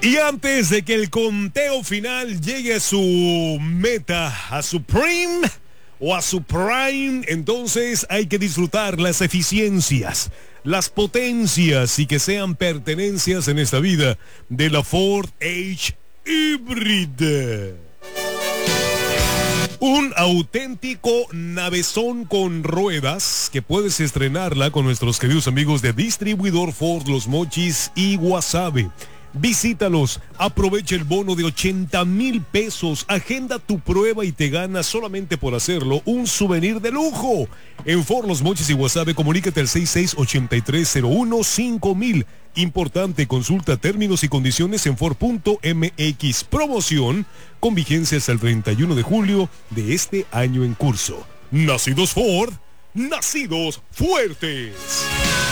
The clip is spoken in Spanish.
Y antes de que el conteo final llegue a su meta, a su prime o a su prime, entonces hay que disfrutar las eficiencias, las potencias y que sean pertenencias en esta vida de la Ford Edge Hybrid. Un auténtico navezón con ruedas que puedes estrenarla con nuestros queridos amigos de Distribuidor Ford Los Mochis y Guasave. Visítalos, aprovecha el bono de 80,000 pesos, agenda tu prueba y te ganas solamente por hacerlo un souvenir de lujo. En Ford Los Mochis y Guasave, comunícate al 6683015000. Importante, consulta términos y condiciones en Ford.mx. Promoción con vigencia hasta el 31 de julio de este año en curso. Nacidos Ford, nacidos fuertes.